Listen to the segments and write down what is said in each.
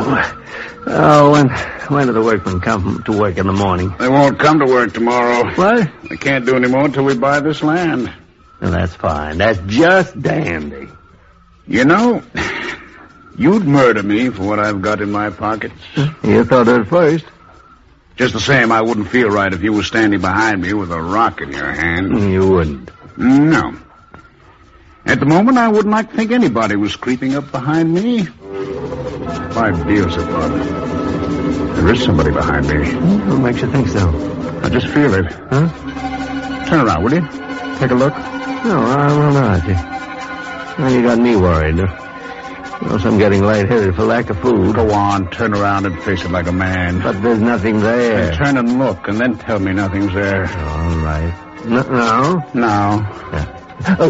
When do the workmen come to work in the morning? They won't come to work tomorrow. What? They can't do any more until we buy this land. Well, that's fine. That's just dandy. You know, you'd murder me for what I've got in my pockets. You thought it first. Just the same, I wouldn't feel right if you were standing behind me with a rock in your hand. You wouldn't. No. At the moment, I wouldn't like to think anybody was creeping up behind me. 5 deals above. There is somebody behind me. What makes you think so? I just feel it. Huh? Turn around, will you? Take a look. No, I'm not. Well, you got me worried. I'm getting lightheaded for lack of food. Go on, turn around and face it like a man. But there's nothing there. Then turn and look, and then tell me nothing's there. All right. No? No. Oh.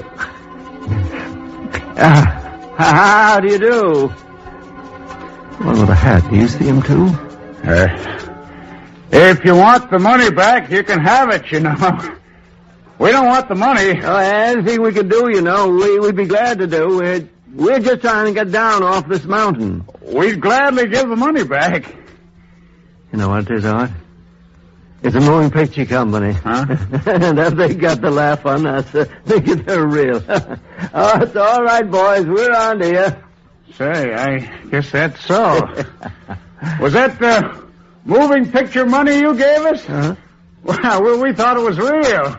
How do you do? One with a hat. Do you see him, too? If you want the money back, you can have it, you know. We don't want the money. Oh, anything we could do, you know, we'd be glad to do. We're just trying to get down off this mountain. We'd gladly give the money back. You know what it is, Art? It's a moving picture company. Huh? And if they got the laugh on us, think they're real. Oh, it's all right, boys. We're on to you. Say, I guess that's so. Was that the moving picture money you gave us? Uh-huh. Well, we thought it was real.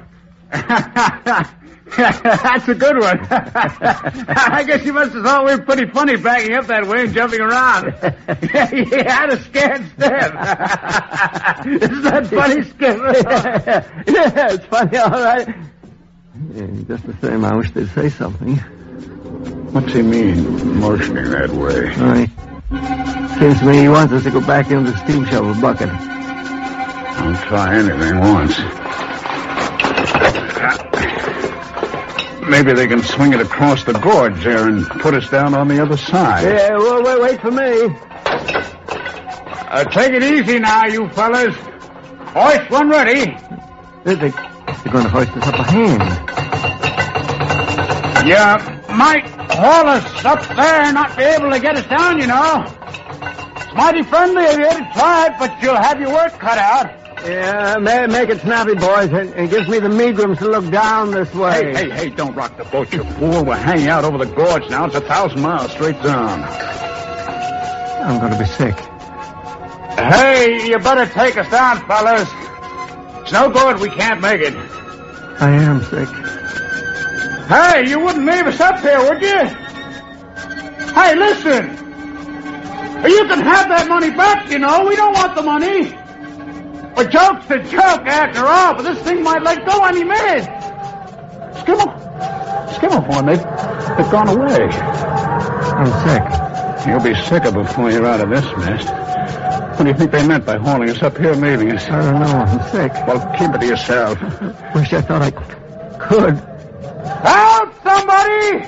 That's a good one. I guess you must have thought we were pretty funny backing up that way and jumping around. You had a scared step. Isn't that funny, Skipper? Yeah, it's funny, all right. Yeah, just the same, I wish they'd say something. What's he mean, motioning that way? All right. Seems to me he wants us to go back into the steam shovel bucket. I'll try anything once. Maybe they can swing it across the gorge there and put us down on the other side. Yeah, well, wait for me. Take it easy now, you fellas. Hoist one ready. They're going to hoist us up a hand. You might haul us up there and not be able to get us down, you know. It's mighty friendly of you to try it, but you'll have your work cut out. Yeah, make it snappy, boys, and gives me the meagrams to look down this way. Hey, don't rock the boat, you fool. We're hanging out over the gorge now. It's 1,000 miles straight down. I'm going to be sick. Hey, you better take us down, fellas. It's no good. We can't make it. I am sick. Hey, you wouldn't leave us up here, would you? Hey, listen. You can have that money back, you know. We don't want the money. A joke's a joke, after all, but this thing might let go any minute. Skimmerhorn, they've gone away. I'm sick. You'll be sicker before you're out of this mess. What do you think they meant by hauling us up here and leaving us? I don't know. I'm sick. Well, keep it to yourself. Wish I thought I could. Help, somebody!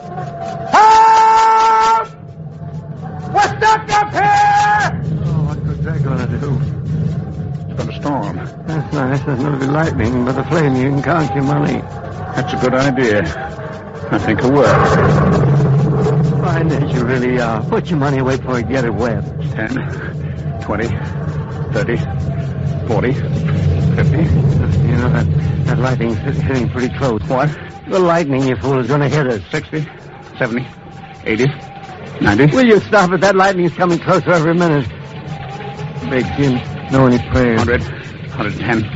Help! We're stuck up here! Oh, what was that going to do? It's a storm. That's nice. There's no lightning, but the flame, you can count your money. That's a good idea. I think it will. Fine as you really are. Put your money away before you get it wet. 10, 20, 30, 40, 50. You know, that lightning's hitting pretty close. What? The lightning, you fool, is going to hit us. 60, 70, 80, 90. Will you stop it? That lightning's coming closer every minute. Big Jim, know any prayers? 100, 110.